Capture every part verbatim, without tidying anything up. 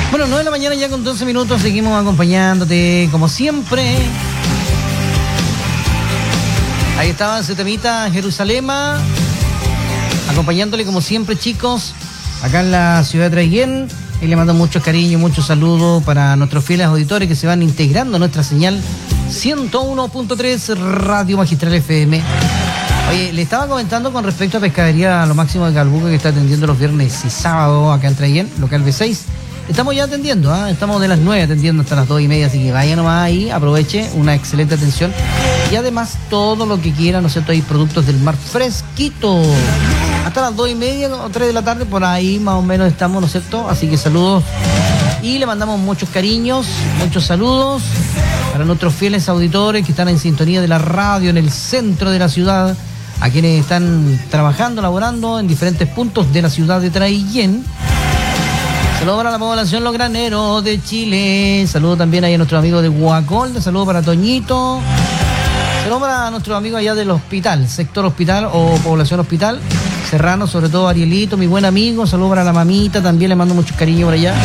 Bueno, nueve de la mañana ya con doce minutos, seguimos acompañándote como siempre. Ahí estaba ese temita, Jerusalema, acompañándole como siempre, chicos, acá en la ciudad de Traiguén. Y le mando muchos cariños, muchos saludos para nuestros fieles auditores que se van integrando a nuestra señal ciento uno punto tres Radio Magistral F M. Oye, le estaba comentando con respecto a Pescadería Lo Máximo de Calbuco, que está atendiendo los viernes y sábados acá en Traiguén, local B seis. Estamos ya atendiendo, ¿eh? Estamos de las nueve atendiendo hasta las dos y media, así que vaya nomás ahí, aproveche, una excelente atención. Y además todo lo que quiera, ¿no es cierto? Hay productos del mar fresquito. Hasta las dos y media o tres de la tarde, por ahí más o menos estamos, ¿no es cierto? Así que saludos y le mandamos muchos cariños, muchos saludos para nuestros fieles auditores que están en sintonía de la radio en el centro de la ciudad, a quienes están trabajando, laborando en diferentes puntos de la ciudad de Traiguén. Saludos para la población Los Graneros de Chile. Saludos también ahí a nuestros amigos de Huacolda. Saludos para Toñito. Saludos para nuestros amigos allá del hospital, sector hospital o población hospital. Serrano, sobre todo Arielito, mi buen amigo. Saludos para la mamita, también le mando muchos cariños por allá.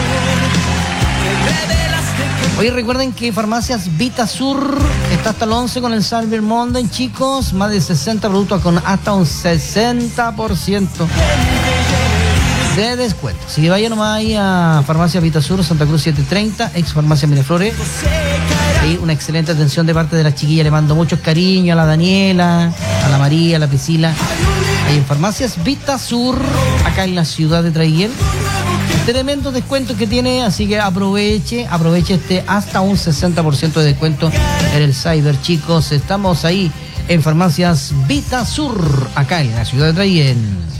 Hoy recuerden que Farmacias Vita Sur está hasta el once con el Cyber Monday, chicos. Más de sesenta productos con hasta un sesenta por ciento de descuento. Así que vayan nomás ahí a Farmacia Vita Sur, Santa Cruz setecientos treinta, ex Farmacia Miraflores. Ahí una excelente atención de parte de las chiquillas. Le mando muchos cariños a la Daniela, a la María, a la Priscila. Ahí en Farmacias Vita Sur, acá en la ciudad de Traiguén. Tremendos descuentos que tiene, así que aproveche, aproveche este hasta un sesenta por ciento de descuento en el Cyber, chicos. Estamos ahí en Farmacias Vita Sur, acá en la ciudad de Traiguén.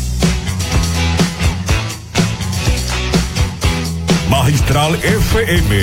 Magistral F M.